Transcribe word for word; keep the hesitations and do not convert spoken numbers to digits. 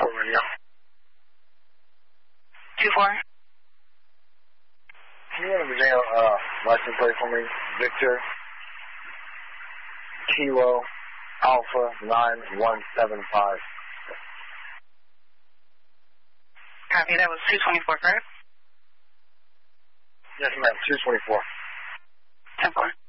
four radio. two four. Can you run the mail uh, license plate for me? Victor Kilo Alpha nine one seven five. Copy, that was two twenty-four, correct? Yes, ma'am, two twenty-four. ten four.